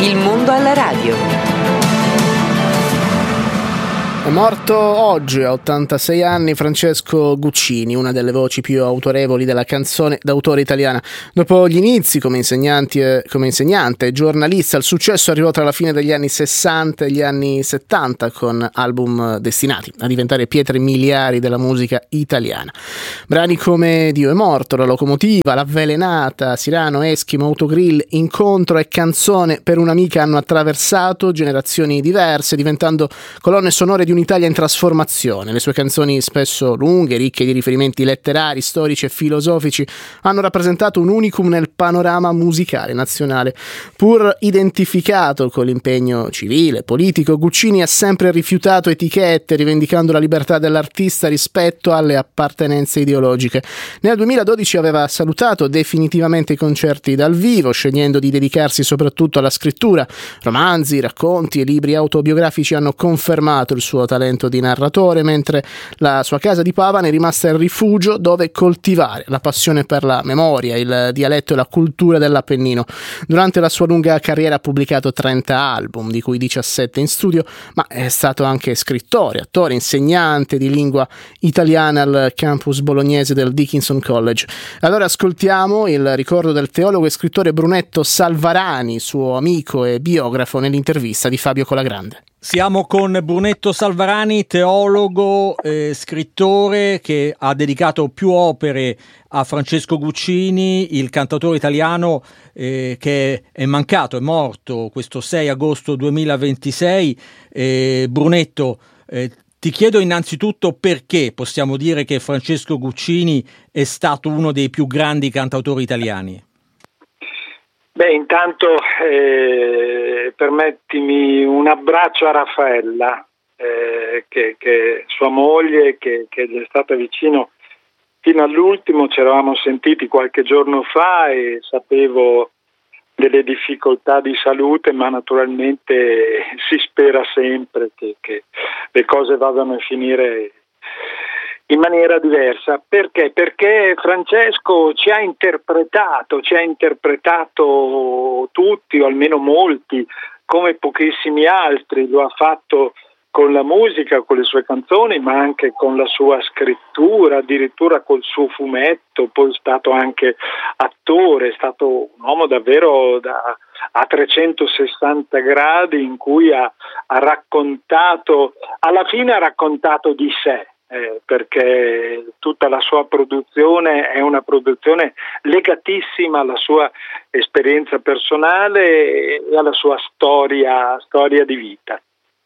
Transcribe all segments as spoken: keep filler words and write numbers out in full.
Il mondo alla radio. È morto oggi a ottantasei anni Francesco Guccini, una delle voci più autorevoli della canzone d'autore italiana. Dopo gli inizi come insegnanti e, come insegnante e giornalista, il successo arrivò tra la fine degli anni sessanta e gli anni settanta con album destinati a diventare pietre miliari della musica italiana. Brani come Dio è morto, La locomotiva, L'avvelenata, Sirano, Eschimo, Autogrill, Incontro e Canzone per un'amica hanno attraversato generazioni diverse, diventando colonne sonore di un'Italia in trasformazione. Le sue canzoni, spesso lunghe, ricche di riferimenti letterari, storici e filosofici, hanno rappresentato un unicum nel panorama musicale nazionale. Pur identificato con l'impegno civile, politico, Guccini ha sempre rifiutato etichette, rivendicando la libertà dell'artista rispetto alle appartenenze ideologiche. Nel duemiladodici aveva salutato definitivamente i concerti dal vivo, scegliendo di dedicarsi soprattutto alla scrittura. Romanzi, racconti e libri autobiografici hanno confermato il suo talento di narratore, mentre la sua casa di Pavane è rimasta il rifugio dove coltivare la passione per la memoria, il dialetto e la cultura dell'Appennino. Durante la sua lunga carriera ha pubblicato trenta album, di cui diciassette in studio, ma è stato anche scrittore, attore, insegnante di lingua italiana al campus bolognese del Dickinson College. Allora ascoltiamo il ricordo del teologo e scrittore Brunetto Salvarani, suo amico e biografo, nell'intervista di Fabio Colagrande. Siamo con Brunetto Salvarani, teologo, eh, scrittore che ha dedicato più opere a Francesco Guccini, il cantautore italiano eh, che è mancato, è morto questo sei agosto duemilaventisei. Eh, Brunetto, eh, ti chiedo innanzitutto perché possiamo dire che Francesco Guccini è stato uno dei più grandi cantautori italiani. Beh, intanto eh, permettimi un abbraccio a Raffaella, eh, che, che sua moglie, che, che gli è stata vicino fino all'ultimo. Ci eravamo sentiti qualche giorno fa e sapevo delle difficoltà di salute, ma naturalmente si spera sempre che, che le cose vadano a finire in maniera diversa. Perché? Perché Francesco ci ha interpretato, ci ha interpretato tutti, o almeno molti, come pochissimi altri. Lo ha fatto con la musica, con le sue canzoni, ma anche con la sua scrittura, addirittura col suo fumetto. Poi è stato anche attore, è stato un uomo davvero da, a trecentosessanta gradi, in cui ha, ha raccontato, alla fine ha raccontato di sé. Eh, perché tutta la sua produzione è una produzione legatissima alla sua esperienza personale e alla sua storia, storia di vita.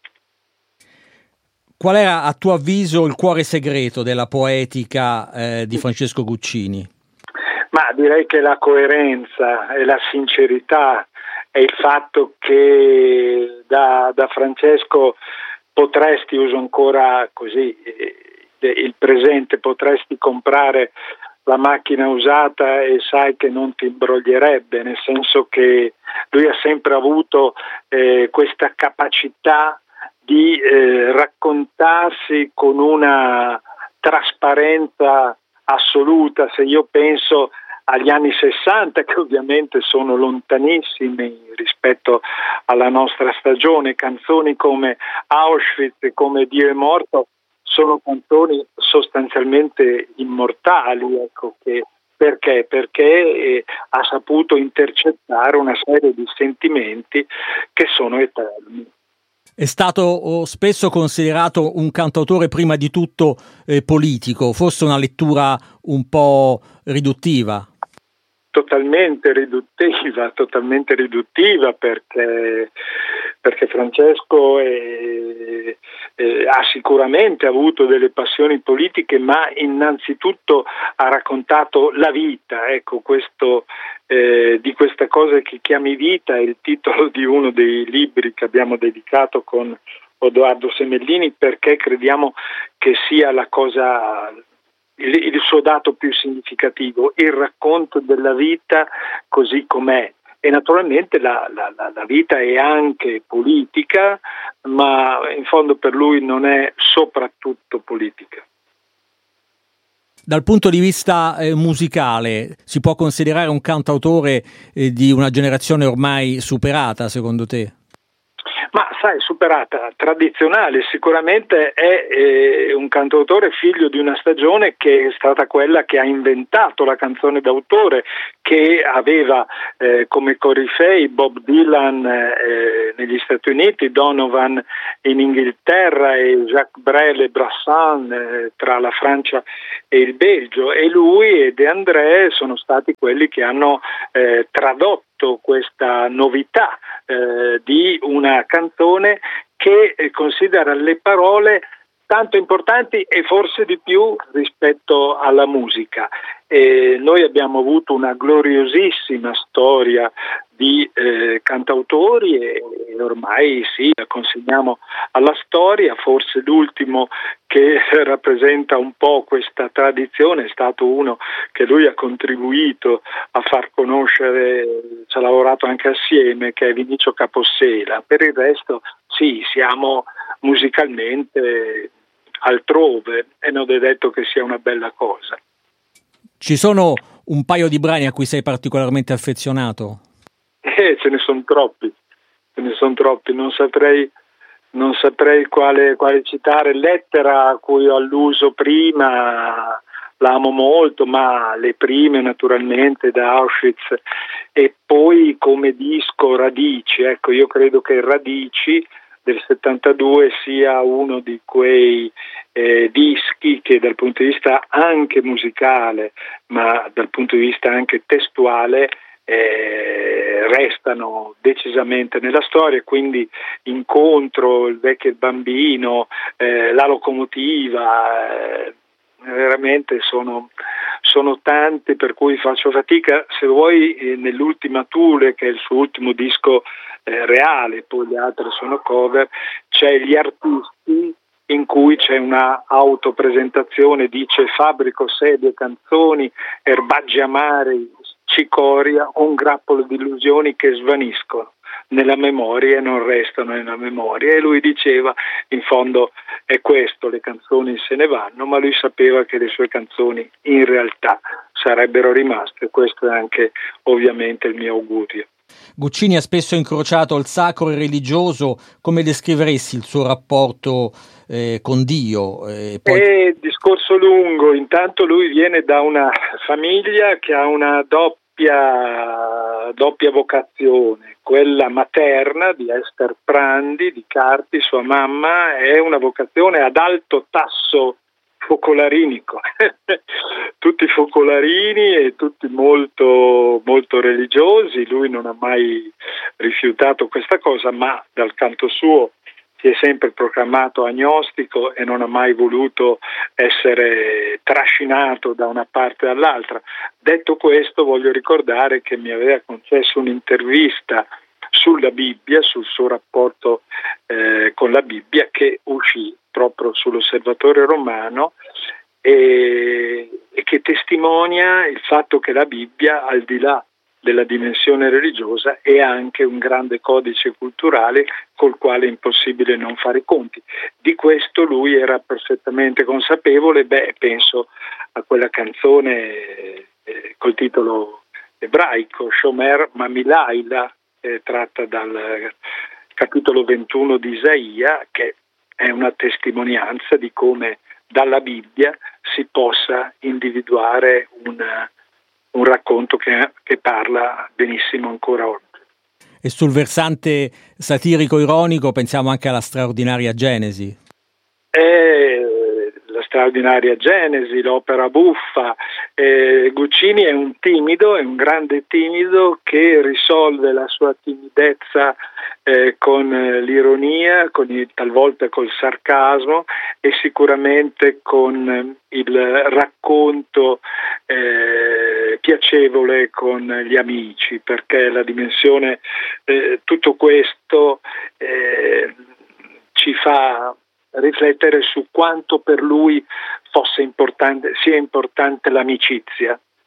Qual era, a tuo avviso, il cuore segreto della poetica eh, di Francesco Guccini? Ma direi che la coerenza e la sincerità è il fatto che da, da Francesco potresti, uso ancora così il presente, potresti comprare la macchina usata e sai che non ti imbroglierebbe, nel senso che lui ha sempre avuto eh, questa capacità di eh, raccontarsi con una trasparenza assoluta. Se io penso agli anni sessanta, che ovviamente sono lontanissimi rispetto alla nostra stagione, canzoni come Auschwitz, come Dio è morto, sono canzoni sostanzialmente immortali, ecco, che, perché? Perché eh, ha saputo intercettare una serie di sentimenti che sono eterni. È stato spesso considerato un cantautore prima di tutto eh, politico, forse una lettura un po' riduttiva. Totalmente riduttiva, totalmente riduttiva perché, perché Francesco è, è, ha sicuramente avuto delle passioni politiche, ma innanzitutto ha raccontato la vita. Ecco, questo eh, di questa cosa che chiami vita è il titolo di uno dei libri che abbiamo dedicato con Odoardo Semellini, perché crediamo che sia la cosa, il, il suo dato più significativo, il racconto della vita così com'è. E naturalmente la, la, la vita è anche politica, ma in fondo per lui non è soprattutto politica. Dal punto di vista eh, musicale, si può considerare un cantautore eh, di una generazione ormai superata, secondo te? Ma sai, superata, tradizionale, sicuramente è eh, un cantautore figlio di una stagione che è stata quella che ha inventato la canzone d'autore, che aveva eh, come corifei Bob Dylan eh, negli Stati Uniti, Donovan in Inghilterra e Jacques Brel e Brassens eh, tra la Francia e il Belgio, e lui e De André sono stati quelli che hanno eh, tradotto questa novità eh, di una canzone che eh, considera le parole tanto importanti e forse di più rispetto alla musica. E noi abbiamo avuto una gloriosissima storia di eh, cantautori e, e ormai sì, la consegniamo alla storia. Forse l'ultimo che rappresenta un po' questa tradizione è stato uno che lui ha contribuito a far conoscere, ci ha lavorato anche assieme, che è Vinicio Capossela. Per il resto sì, siamo musicalmente altrove e non è detto che sia una bella cosa. Ci sono un paio di brani a cui sei particolarmente affezionato? Eh, ce ne sono troppi, ce ne sono troppi, non saprei, non saprei quale, quale citare. Lettera a cui ho alluso prima, la amo molto, ma le prime naturalmente da Auschwitz, e poi come disco Radici. Ecco, io credo che Radici del settantadue sia uno di quei eh, dischi che dal punto di vista anche musicale, ma dal punto di vista anche testuale, eh, restano decisamente nella storia. Quindi Incontro, Il vecchio e il bambino, eh, La locomotiva, eh, veramente sono, sono tante per cui faccio fatica. Se vuoi, eh, nell'ultima Thule, che è il suo ultimo disco eh, reale, poi le altre sono cover, c'è Gli artisti, in cui c'è una autopresentazione, dice: fabbrico sedie, canzoni, erbaggi amari, cicoria, un grappolo di illusioni che svaniscono nella memoria e non restano nella memoria. E lui diceva, in fondo è questo, le canzoni se ne vanno, ma lui sapeva che le sue canzoni in realtà sarebbero rimaste. Questo è anche ovviamente il mio augurio. Guccini ha spesso incrociato il sacro e il religioso. Come descriveresti il suo rapporto eh, con Dio? Eh, poi... È un discorso lungo. Intanto lui viene da una famiglia che ha una doppia, doppia vocazione. Quella materna di Esther Prandi, di Carti, sua mamma, è una vocazione ad alto tasso focolarinico, tutti focolarini e tutti molto, molto religiosi. Lui non ha mai rifiutato questa cosa, ma dal canto suo si è sempre proclamato agnostico e non ha mai voluto essere trascinato da una parte o dall'altra. Detto questo, voglio ricordare che mi aveva concesso un'intervista sulla Bibbia, sul suo rapporto eh, con la Bibbia, che uscì proprio sull'Osservatore Romano e, e che testimonia il fatto che la Bibbia, al di là della dimensione religiosa, è anche un grande codice culturale col quale è impossibile non fare i conti. Di questo lui era perfettamente consapevole. Beh, penso a quella canzone eh, col titolo ebraico, Shomer Mamilaila, eh, tratta dal capitolo ventuno di Isaia, che è una testimonianza di come dalla Bibbia si possa individuare una un racconto che, che parla benissimo ancora oggi. E sul versante satirico-ironico pensiamo anche alla straordinaria Genesi. È la straordinaria Genesi, l'opera buffa. Eh, Guccini è un timido, è un grande timido che risolve la sua timidezza eh, con l'ironia, con il, talvolta col sarcasmo e sicuramente con il racconto eh, piacevole con gli amici, perché la dimensione, eh, tutto questo eh, ci fa riflettere su quanto per lui fosse importante, sia importante l'amicizia,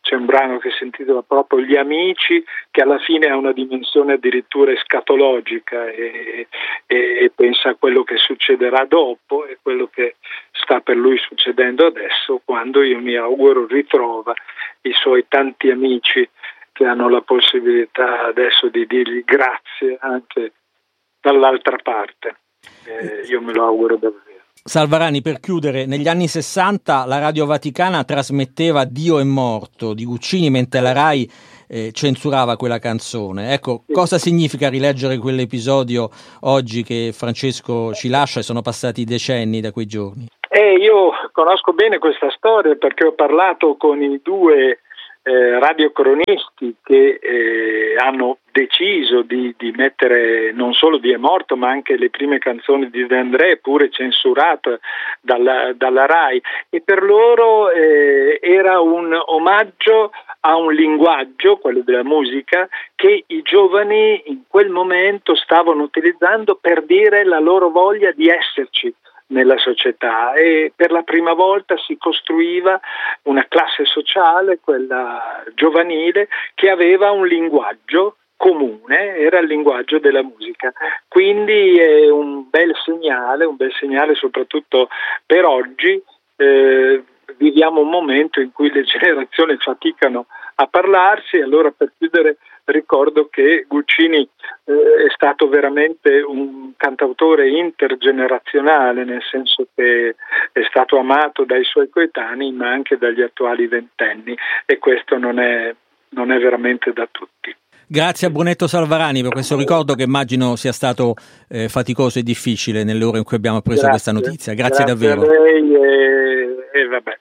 c'è un brano che si intitola proprio Gli Amici, che alla fine ha una dimensione addirittura escatologica e, e, e pensa a quello che succederà dopo e quello che sta per lui succedendo adesso, quando io mi auguro ritrova i suoi tanti amici che hanno la possibilità adesso di dirgli grazie anche dall'altra parte. Eh, io me lo auguro davvero. Salvarani, per chiudere, negli anni sessanta la Radio Vaticana trasmetteva Dio è morto di Guccini, mentre la Rai eh, censurava quella canzone. Ecco, cosa significa rileggere quell'episodio oggi che Francesco ci lascia e sono passati decenni da quei giorni? Eh, io conosco bene questa storia perché ho parlato con i due eh, radiocronisti che eh, hanno deciso di, di mettere non solo Dio è morto ma anche le prime canzoni di De André, pure censurate dalla, dalla Rai, e per loro eh, era un omaggio a un linguaggio, quello della musica, che i giovani in quel momento stavano utilizzando per dire la loro voglia di esserci nella società, e per la prima volta si costruiva una classe sociale, quella giovanile, che aveva un linguaggio comune, era il linguaggio della musica. Quindi è un bel segnale, un bel segnale soprattutto per oggi. Eh, viviamo un momento in cui le generazioni faticano a parlarsi, allora per chiudere ricordo che Guccini eh, è stato veramente un cantautore intergenerazionale, nel senso che è stato amato dai suoi coetanei ma anche dagli attuali ventenni, e questo non è, non è veramente da tutti. Grazie a Brunetto Salvarani per questo ricordo che immagino sia stato eh, faticoso e difficile nelle ore in cui abbiamo preso Grazie. questa notizia. Grazie, Grazie davvero. a lei e, e vabbè.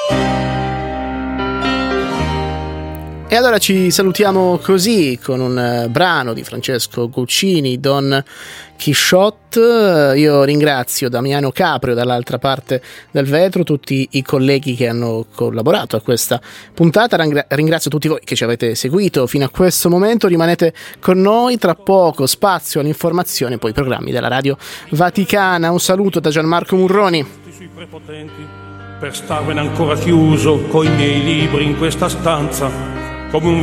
E allora ci salutiamo così con un uh, brano di Francesco Guccini, Don Chisciotte. Io ringrazio Damiano Caprio dall'altra parte del vetro, tutti i colleghi che hanno collaborato a questa puntata. Ringrazio tutti voi che ci avete seguito fino a questo momento. Rimanete con noi, tra poco spazio all'informazione, poi programmi della Radio Vaticana. Un saluto da Gianmarco Murroni. Per starvene ancora chiuso coi miei libri in questa stanza, come un